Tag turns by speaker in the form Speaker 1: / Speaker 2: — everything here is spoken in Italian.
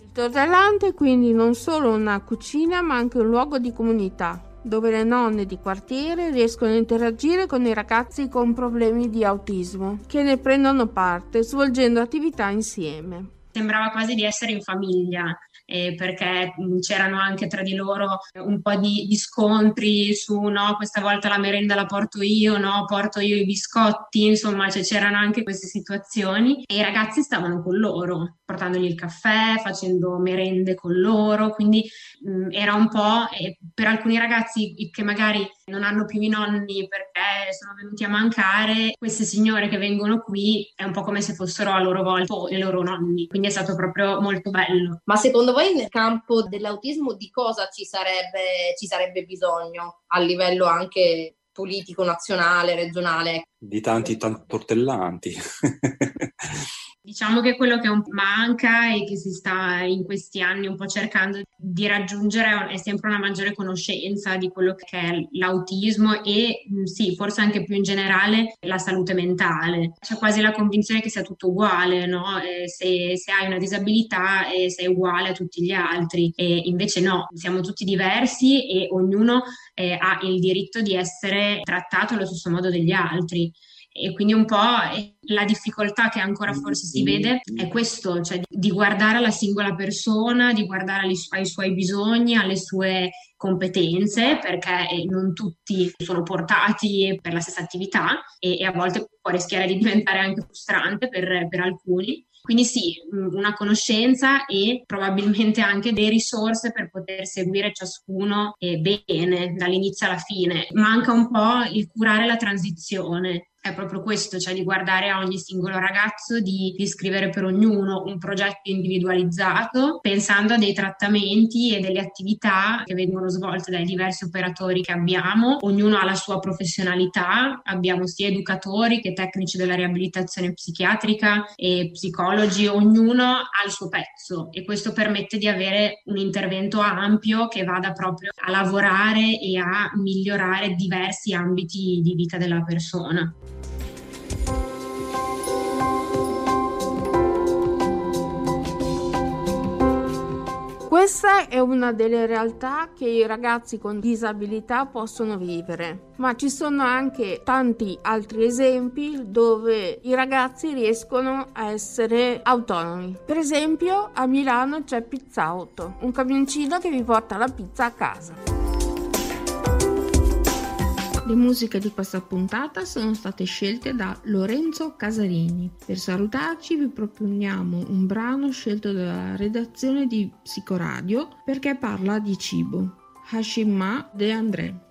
Speaker 1: L'ortolante è quindi non solo una cucina ma anche un luogo di comunità, dove le nonne di quartiere riescono a interagire con i ragazzi con problemi di autismo, che ne prendono parte svolgendo attività insieme.
Speaker 2: Sembrava quasi di essere in famiglia, perché c'erano anche tra di loro un po' di scontri su no, questa volta la merenda la porto io, no, porto io i biscotti, insomma, cioè, c'erano anche queste situazioni e i ragazzi stavano con loro, portandogli il caffè, facendo merende con loro, quindi era un po', per alcuni ragazzi che magari non hanno più i nonni perché sono venuti a mancare, queste signore che vengono qui è un po' come se fossero a loro volta i loro nonni, quindi è stato proprio molto bello.
Speaker 3: Ma secondo voi nel campo dell'autismo di cosa ci sarebbe bisogno a livello anche politico, nazionale, regionale?
Speaker 4: Di tanti tortellanti.
Speaker 2: Diciamo che quello che manca e che si sta in questi anni un po' cercando di raggiungere è sempre una maggiore conoscenza di quello che è l'autismo e sì, forse anche più in generale la salute mentale. C'è quasi la convinzione che sia tutto uguale, no? Se hai una disabilità sei uguale a tutti gli altri e invece no, siamo tutti diversi e ognuno ha il diritto di essere trattato allo stesso modo degli altri. E quindi un po' la difficoltà che ancora forse si vede è questo, cioè di guardare alla singola persona, di guardare ai suoi bisogni, alle sue competenze, perché non tutti sono portati per la stessa attività e a volte può rischiare di diventare anche frustrante per alcuni. Quindi sì, una conoscenza e probabilmente anche delle risorse per poter seguire ciascuno bene, dall'inizio alla fine. Manca un po' il curare la transizione. È proprio questo, cioè di guardare a ogni singolo ragazzo, di scrivere per ognuno un progetto individualizzato, pensando a dei trattamenti e delle attività che vengono svolte dai diversi operatori che abbiamo. Ognuno ha la sua professionalità, abbiamo sia educatori che tecnici della riabilitazione psichiatrica e psicologi, ognuno ha il suo pezzo e questo permette di avere un intervento ampio che vada proprio a lavorare e a migliorare diversi ambiti di vita della persona.
Speaker 1: Questa è una delle realtà che i ragazzi con disabilità possono vivere, ma ci sono anche tanti altri esempi dove i ragazzi riescono a essere autonomi. Per esempio, a Milano c'è Pizzauto, un camioncino che vi porta la pizza a casa. Le musiche di questa puntata sono state scelte da Lorenzo Casarini. Per salutarci vi proponiamo un brano scelto dalla redazione di Psicoradio perché parla di cibo. Hashima de André.